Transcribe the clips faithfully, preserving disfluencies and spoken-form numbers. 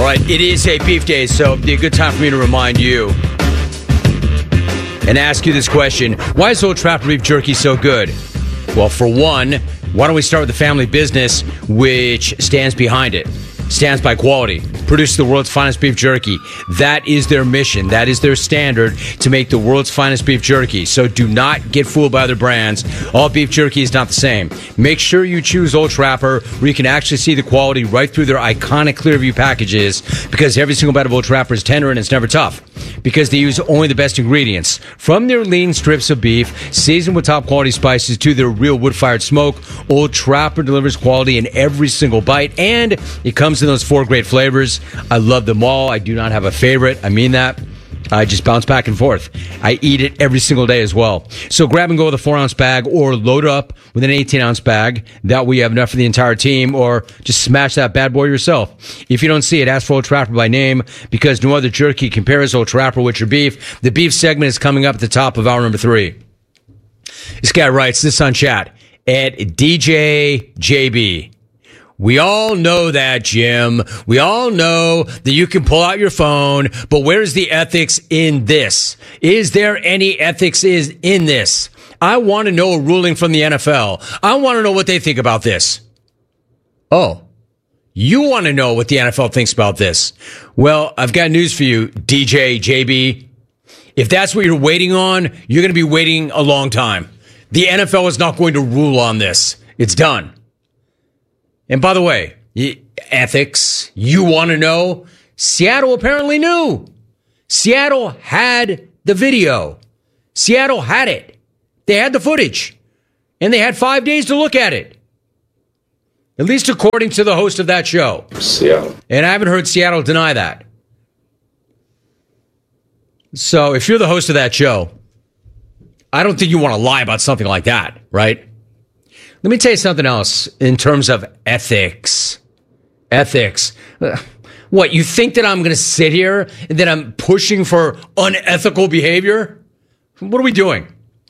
right, it is a beef day, so it'd be a good time for me to remind you and ask you this question. Why is Old Trapper beef jerky so good? Well, for one, why don't we start with the family business, which stands behind it, stands by quality, produces the world's finest beef jerky. That is their mission. That is their standard, to make the world's finest beef jerky. So do not get fooled by other brands. All beef jerky is not the same. Make sure you choose Old Trapper, where you can actually see the quality right through their iconic Clearview packages, because every single bite of Old Trapper is tender and it's never tough, because they use only the best ingredients. From their lean strips of beef, seasoned with top quality spices, to their real wood-fired smoke, Old Trapper delivers quality in every single bite, and it comes in those four great flavors. I love them all. I do not have a favorite. I mean that. I just bounce back and forth. I eat it every single day as well. So grab and go with a four-ounce bag, or load up with an eighteen-ounce bag. That way you have enough for the entire team, or just smash that bad boy yourself. If you don't see it, ask for Old Trapper by name, because no other jerky compares Old Trapper with your beef. The beef segment is coming up at the top of hour number three. This guy writes this on chat at D J J B. We all know that, Jim. We all know that you can pull out your phone, but where's the ethics in this? Is there any ethics is in this? I want to know a ruling from the N F L. I want to know what they think about this. Oh, you want to know what the N F L thinks about this? Well, I've got news for you, D J J B. If that's what you're waiting on, you're going to be waiting a long time. The N F L is not going to rule on this. It's done. And by the way, ethics, you want to know? Seattle apparently knew. Seattle had the video. Seattle had it. They had the footage. And they had five days to look at it. At least according to the host of that show. Seattle. And I haven't heard Seattle deny that. So if you're the host of that show, I don't think you want to lie about something like that, right? Let me tell you something else in terms of ethics. Ethics. What, you think that I'm going to sit here and that I'm pushing for unethical behavior? What are we doing?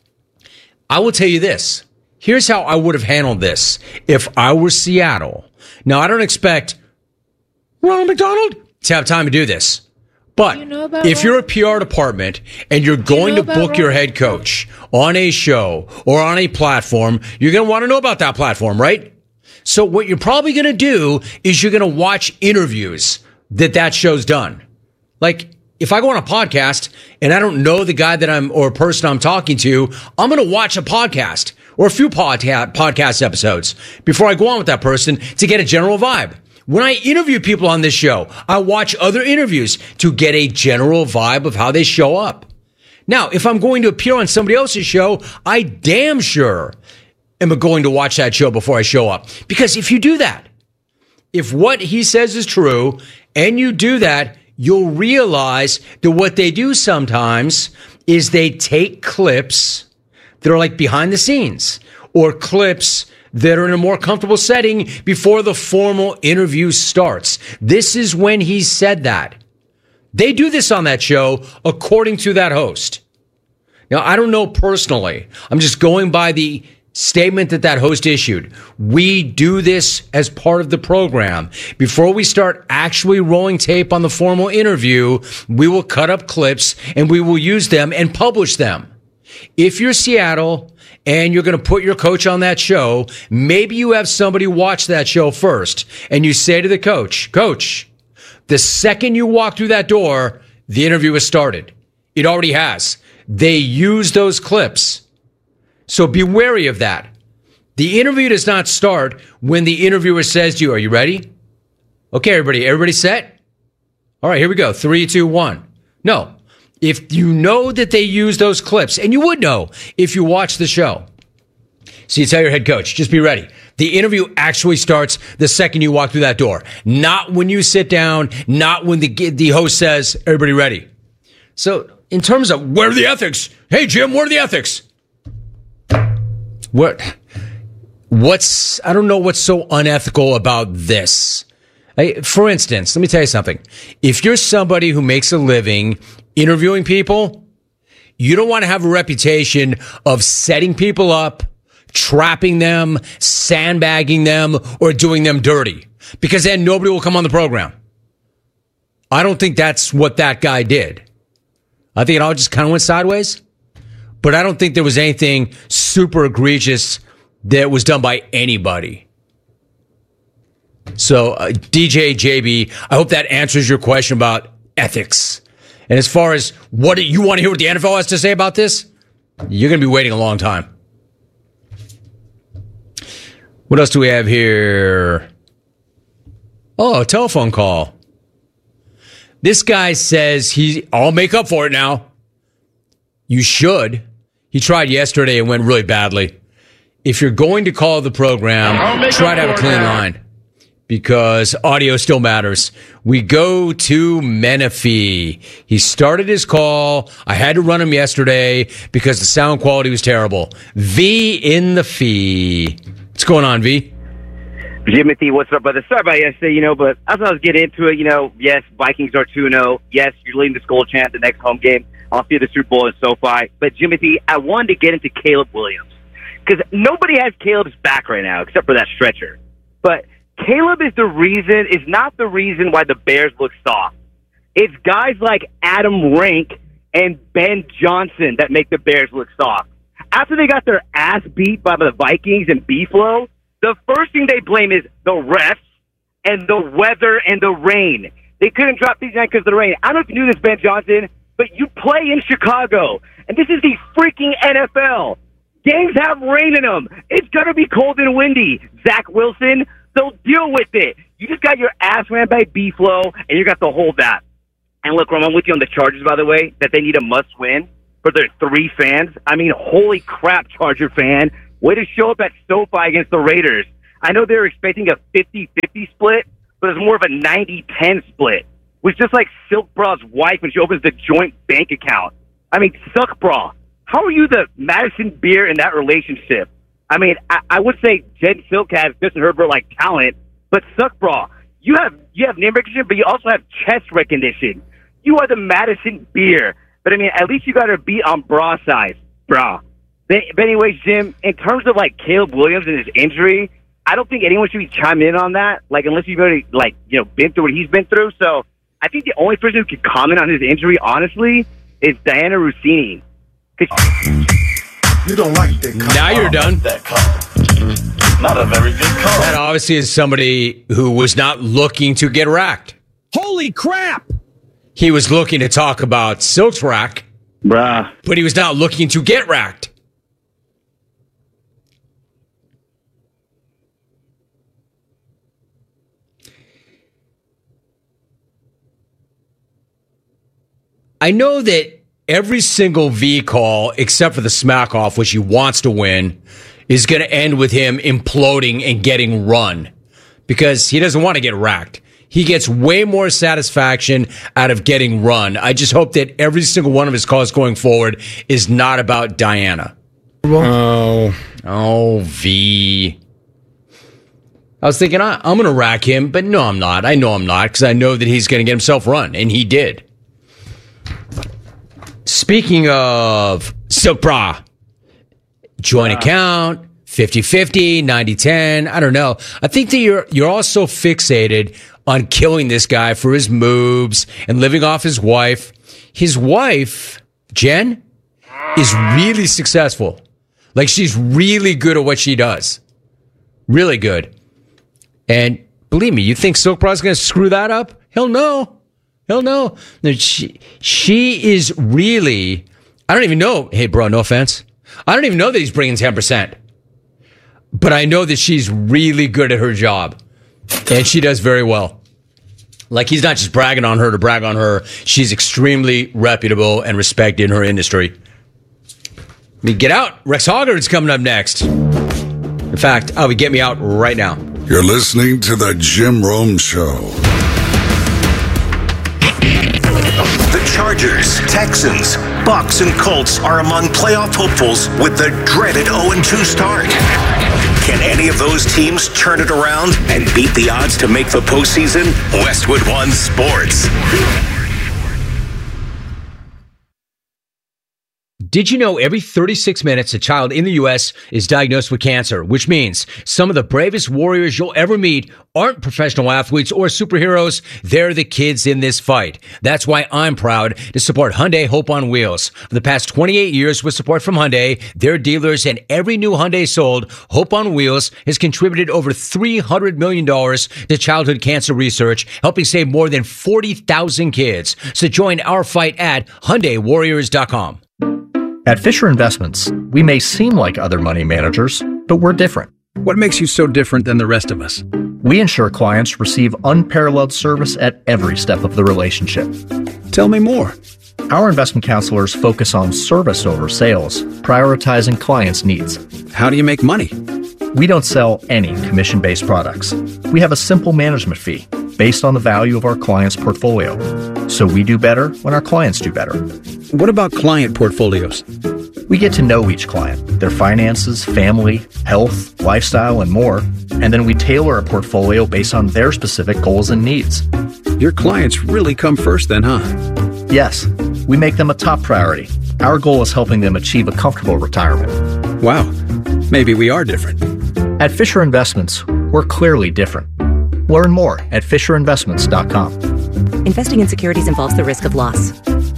I will tell you this. Here's how I would have handled this if I were Seattle. Now, I don't expect Ronald McDonald to have time to do this. But you know if you're a P R department and you're going you know to book your head coach on a show or on a platform, you're going to want to know about that platform, right? So what you're probably going to do is you're going to watch interviews that that show's done. Like, if I go on a podcast and I don't know the guy that I'm or person I'm talking to, I'm going to watch a podcast or a few podca- podcast episodes before I go on with that person to get a general vibe. When I interview people on this show, I watch other interviews to get a general vibe of how they show up. Now, if I'm going to appear on somebody else's show, I damn sure am going to watch that show before I show up. Because if you do that, if what he says is true and you do that, you'll realize that what they do sometimes is they take clips that are like behind the scenes, or clips that are in a more comfortable setting before the formal interview starts. This is when he said that. They do this on that show, according to that host. Now, I don't know personally. I'm just going by the statement that that host issued. We do this as part of the program. Before we start actually rolling tape on the formal interview, we will cut up clips and we will use them and publish them. If you're Seattle and you're going to put your coach on that show, maybe you have somebody watch that show first, and you say to the coach, Coach, the second you walk through that door, the interview has started. It already has. They use those clips. So be wary of that. The interview does not start when the interviewer says to you, are you ready? Okay, everybody, everybody set? All right, here we go. Three, two, one. No. If you know that they use those clips, and you would know if you watch the show. So you tell your head coach, just be ready. The interview actually starts the second you walk through that door. Not when you sit down, not when the, the host says, everybody ready. So in terms of where are the ethics? Hey, Jim, where are the ethics? What? What's, I don't know what's so unethical about this. I, for instance, let me tell you something. If you're somebody who makes a living interviewing people, you don't want to have a reputation of setting people up, trapping them, sandbagging them, or doing them dirty, because then nobody will come on the program. I don't think that's what that guy did. I think it all just kind of went sideways. But I don't think there was anything super egregious that was done by anybody. So, uh, D J J B, I hope that answers your question about ethics. And as far as what you want to hear what the N F L has to say about this, you're going to be waiting a long time. What else do we have here? Oh, a telephone call. This guy says he, I'll make up for it now. You should. He tried yesterday and went really badly. If you're going to call the program, try to have a clean line because audio still matters. We go to Menifee. He started his call. I had to run him yesterday because the sound quality was terrible. V in the fee. What's going on, V? Jimothy, what's up, brother? Sorry about yesterday, you know, but as I was getting into it, you know, yes, Vikings are two and oh. Yes, you're leading the Skull Chant the next home game. I'll see the Super Bowl in SoFi. But, Jimothy, I wanted to get into Caleb Williams because nobody has Caleb's back right now except for that stretcher. But Caleb is the reason, is not the reason why the Bears look soft. It's guys like Adam Rank and Ben Johnson that make the Bears look soft. After they got their ass beat by the Vikings and B-Flow, the first thing they blame is the refs and the weather and the rain. They couldn't drop these nine because of the rain. I don't know if you knew this, Ben Johnson, but you play in Chicago, and this is the freaking N F L. Games have rain in them. It's going to be cold and windy. Zach Wilson, so deal with it. You just got your ass ran by B-Flow, and you got to hold that. And look, Ron, I'm with you on the Chargers, by the way, that they need a must-win for their three fans. I mean, holy crap, Charger fan. Way to show up at SoFi against the Raiders. I know they were expecting a fifty-fifty split, but it's more of a ninety ten split. It was just like Silk Bra's wife when she opens the joint bank account. I mean, Suck Bra. How are you the Madison Beer in that relationship? I mean, I, I would say Jen Silk has Justin Herbert like talent, but Suck Bra, you have you have name recognition, but you also have chest recognition. You are the Madison Beer. But I mean, at least you got to beat on bra size, bra. But, but anyways, Jim, in terms of like Caleb Williams and his injury, I don't think anyone should be chiming in on that. Like, unless you've already like you know been through what he's been through. So I think the only person who can comment on his injury, honestly, is Diana Rossini. You don't like that comment. Now you're done. That comment. Not a very good comment. That obviously is somebody who was not looking to get racked. Holy crap! He was looking to talk about Silk's rack, Bruh. but he was not looking to get racked. I know that every single V call, except for the smack off, which he wants to win, is going to end with him imploding and getting run because he doesn't want to get racked. He gets way more satisfaction out of getting run. I just hope that every single one of his calls going forward is not about Diana. Oh, oh, V. I was thinking, I, I'm going to rack him, but no, I'm not. I know I'm not because I know that he's going to get himself run, and he did. Speaking of Silk Bra, joint uh, account, fifty-fifty, ninety ten, I don't know. I think that you're you're also fixated on killing this guy for his moves and living off his wife. His wife, Jen, is really successful. Like, she's really good at what she does. Really good. And believe me, you think Silk Bra's going to screw that up? Hell no. Hell no. no she, she is really, I don't even know. Hey, bro, no offense. I don't even know that he's bringing ten percent. But I know that she's really good at her job. And she does very well. Like, he's not just bragging on her to brag on her. She's extremely reputable and respected in her industry. Let me get out. Rex Hoggard's coming up next. In fact, oh, get me out right now. You're listening to the Jim Rome Show. The Chargers, Texans, Bucks, and Colts are among playoff hopefuls with the dreaded oh and two start. Can any of those teams turn it around and beat the odds to make the postseason? Westwood One Sports. Did you know every thirty-six minutes a child in the U S is diagnosed with cancer, which means some of the bravest warriors you'll ever meet aren't professional athletes or superheroes. They're the kids in this fight. That's why I'm proud to support Hyundai Hope on Wheels. For the past twenty-eight years with support from Hyundai, their dealers, and every new Hyundai sold, Hope on Wheels has contributed over three hundred million dollars to childhood cancer research, helping save more than forty thousand kids. So join our fight at Hyundai Warriors dot com. At Fisher Investments, we may seem like other money managers, but we're different. What makes you so different than the rest of us? We ensure clients receive unparalleled service at every step of the relationship. Tell me more. Our investment counselors focus on service over sales, prioritizing clients' needs. How do you make money? We don't sell any commission-based products. We have a simple management fee based on the value of our client's portfolio. So we do better when our clients do better. What about client portfolios? We get to know each client, their finances, family, health, lifestyle, and more, and then we tailor a portfolio based on their specific goals and needs. Your clients really come first then, huh? Yes, we make them a top priority. Our goal is helping them achieve a comfortable retirement. Wow, maybe we are different. At Fisher Investments, we're clearly different. Learn more at Fisher Investments dot com. Investing in securities involves the risk of loss.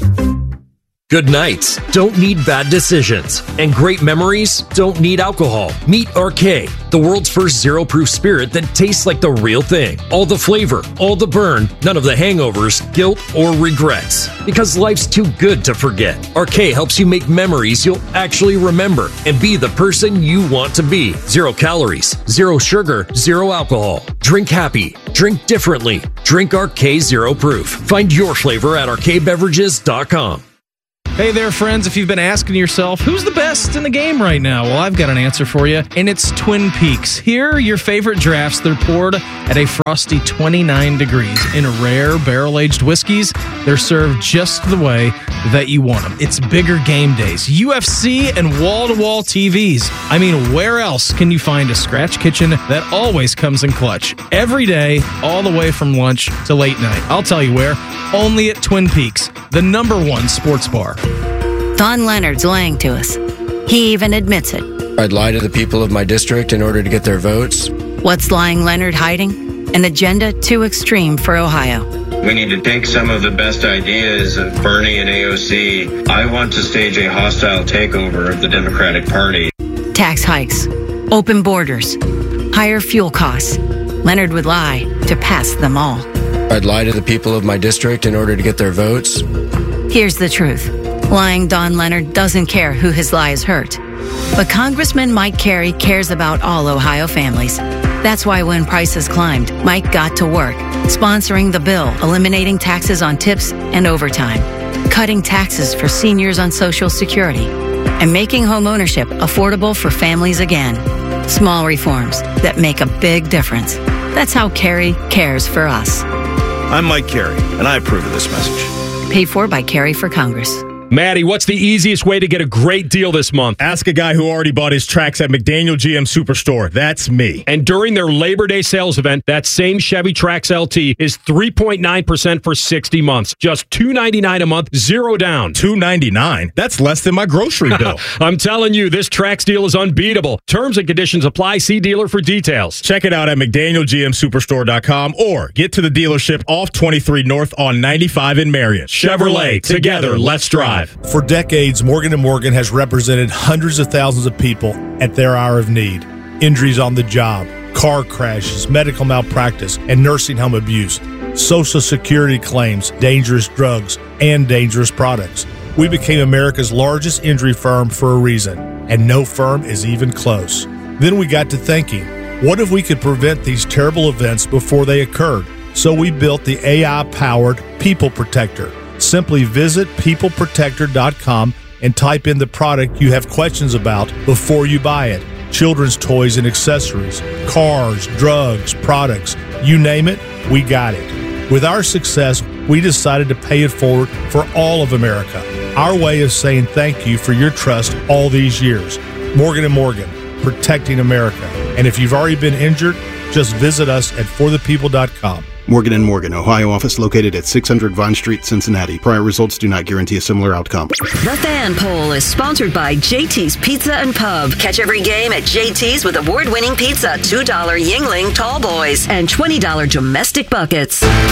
Good nights don't need bad decisions, and great memories don't need alcohol. Meet R K, the world's first zero-proof spirit that tastes like the real thing. All the flavor, all the burn, none of the hangovers, guilt, or regrets. Because life's too good to forget. R K helps you make memories you'll actually remember and be the person you want to be. Zero calories, zero sugar, zero alcohol. Drink happy, drink differently. Drink R K Zero Proof. Find your flavor at R K beverages dot com. Hey there, friends. If you've been asking yourself, who's the best in the game right now? Well, I've got an answer for you, and it's Twin Peaks. Here are your favorite drafts. They're poured at a frosty twenty-nine degrees in rare barrel-aged whiskeys. They're served just the way that you want them. It's bigger game days, U F C, and wall-to-wall T Vs. I mean, where else can you find a scratch kitchen that always comes in clutch? Every day, all the way from lunch to late night. I'll tell you where. Only at Twin Peaks, the number one sports bar. Don Leonard's lying to us. He even admits it. I'd lie to the people of my district in order to get their votes. What's lying Leonard hiding? An agenda too extreme for Ohio. We need to take some of the best ideas of Bernie and A O C. I want to stage a hostile takeover of the Democratic Party. Tax hikes, open borders, higher fuel costs. Leonard would lie to pass them all. I'd lie to the people of my district in order to get their votes. Here's the truth. Lying Don Leonard doesn't care who his lies hurt. But Congressman Mike Carey cares about all Ohio families. That's why when prices climbed, Mike got to work, sponsoring the bill, eliminating taxes on tips and overtime, cutting taxes for seniors on Social Security, and making home ownership affordable for families again. Small reforms that make a big difference. That's how Carey cares for us. I'm Mike Carey, and I approve of this message. Paid for by Carey for Congress. Maddie, what's the easiest way to get a great deal this month? Ask a guy who already bought his tracks at McDaniel G M Superstore. That's me. And during their Labor Day sales event, that same Chevy Trax L T is three point nine percent for sixty months. Just two ninety-nine a month, zero down. two ninety-nine? That's less than my grocery bill. I'm telling you, this Trax deal is unbeatable. Terms and conditions apply. See dealer for details. Check it out at McDaniel G M Superstore dot com or get to the dealership off twenty-three North on ninety-five in Marion. Chevrolet, together, let's drive. For decades, Morgan and Morgan has represented hundreds of thousands of people at their hour of need. Injuries on the job, car crashes, medical malpractice, and nursing home abuse, Social Security claims, dangerous drugs, and dangerous products. We became America's largest injury firm for a reason, and no firm is even close. Then we got to thinking, what if we could prevent these terrible events before they occurred? So we built the A I-powered People Protector. Simply visit people protector dot com and type in the product you have questions about before you buy it. Children's toys and accessories, cars, drugs, products, you name it, we got it. With our success, we decided to pay it forward for all of America. Our way of saying thank you for your trust all these years. Morgan and Morgan, protecting America. And if you've already been injured, just visit us at for the people dot com. Morgan and Morgan, Ohio office located at six hundred Vine Street, Cincinnati. Prior results do not guarantee a similar outcome. The Fan Poll is sponsored by J T's Pizza and Pub. Catch every game at J T's with award-winning pizza, two dollar Yingling Tall Boys, and twenty dollar domestic buckets.